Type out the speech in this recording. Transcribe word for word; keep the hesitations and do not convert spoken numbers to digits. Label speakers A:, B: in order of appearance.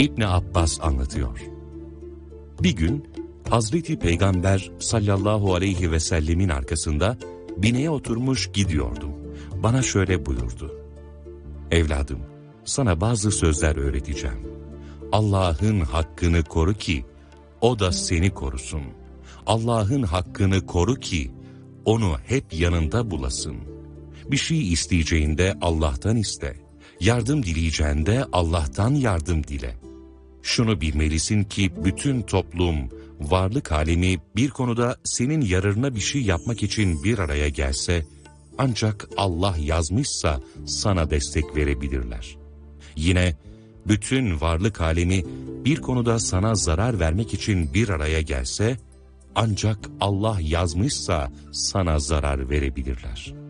A: İbni Abbas anlatıyor. Bir gün Hazreti Peygamber sallallahu aleyhi ve sellemin arkasında bineğe oturmuş gidiyordum. Bana şöyle buyurdu: "Evladım, sana bazı sözler öğreteceğim. Allah'ın hakkını koru ki O da seni korusun. Allah'ın hakkını koru ki onu hep yanında bulasın. Bir şey isteyeceğinde Allah'tan iste. Yardım dileyeceğinde Allah'tan yardım dile. Şunu bilmelisin ki bütün toplum, varlık alemi bir konuda senin yararına bir şey yapmak için bir araya gelse, ancak Allah yazmışsa sana destek verebilirler. Yine bütün varlık alemi bir konuda sana zarar vermek için bir araya gelse, ancak Allah yazmışsa sana zarar verebilirler.